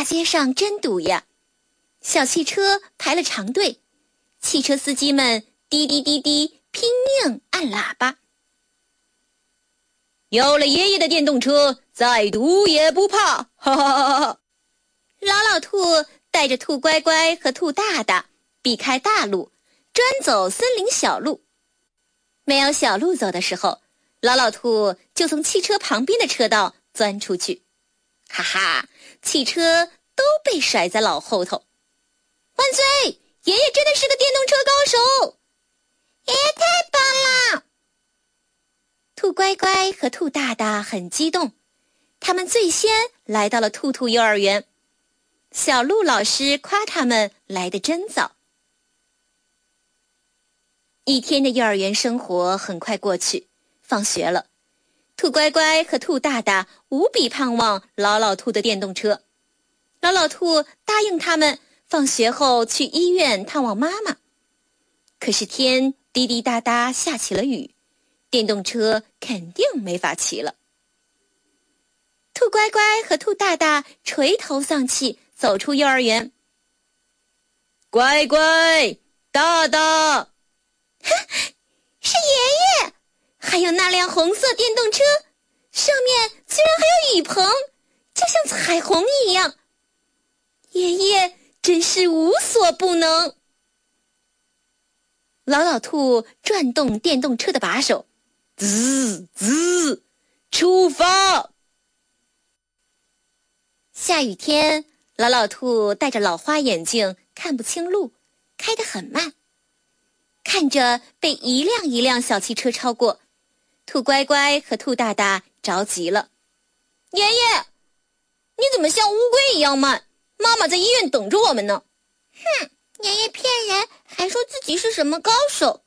大街上真堵呀，小汽车排了长队，汽车司机们滴滴滴滴拼命按喇叭。 有了爷爷的电动车，再堵也不怕，哈哈哈哈！ 老兔带着兔乖乖和兔大大避开大路，专走森林小路。没有小路走的时候，老兔就从汽车旁边的车道钻出去。哈哈，汽车都被甩在老后头。万岁！爷爷真的是个电动车高手！爷爷太棒了！兔乖乖和兔大大很激动，他们最先来到了兔幼儿园。小鹿老师夸他们来得真早。一天的幼儿园生活很快过去，放学了。兔乖乖和兔大大无比盼望老兔的电动车。老兔答应他们放学后去医院探望妈妈。可是天滴滴答答下起了雨，电动车肯定没法骑了。兔乖乖和兔大大垂头丧气走出幼儿园。 乖乖，大大， 是爷爷！还有那辆红色电动车，上面居然还有雨棚，就像彩虹一样。爷爷真是无所不能。老兔转动电动车的把手， 滋滋，出发！ 下雨天，老兔戴着老花眼镜，看不清路，开得很慢。看着被一辆一辆小汽车超过，兔乖乖和兔大大着急了。爷爷，你怎么像乌龟一样慢？妈妈在医院等着我们呢。哼，爷爷骗人，还说自己是什么高手。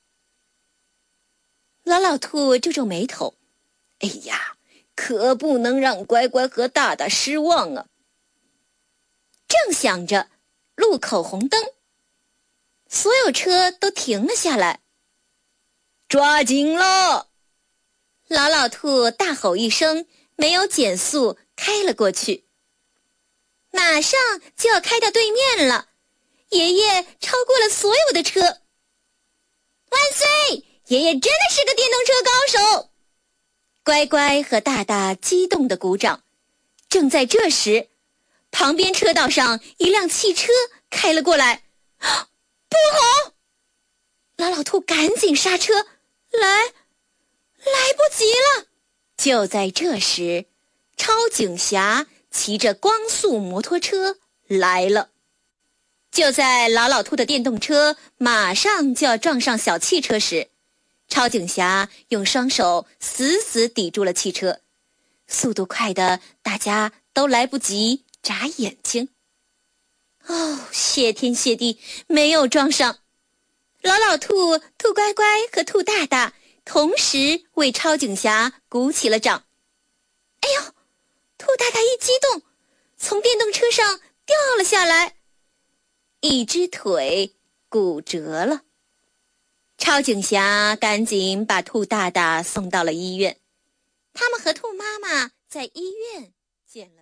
老兔皱皱眉头， 哎呀，可不能让乖乖和大大失望啊。 正想着，路口红灯，所有车都停了下来。 抓紧了！ 老兔大吼一声，没有减速，开了过去。马上就要开到对面了，爷爷超过了所有的车。万岁！爷爷真的是个电动车高手！乖乖和大大激动地鼓掌。正在这时，旁边车道上一辆汽车开了过来。不好！老兔赶紧刹车，来不及了。就在这时，超警侠骑着光速摩托车来了。就在老兔的电动车马上就要撞上小汽车时，超警侠用双手死死抵住了汽车，速度快的大家都来不及眨眼睛。哦，谢天谢地，没有撞上。老兔、兔乖乖和兔大大同时为超警侠鼓起了掌。哎呦，兔大大一激动，从电动车上掉了下来，一只腿骨折了。超警侠赶紧把兔大大送到了医院，他们和兔妈妈在医院见了。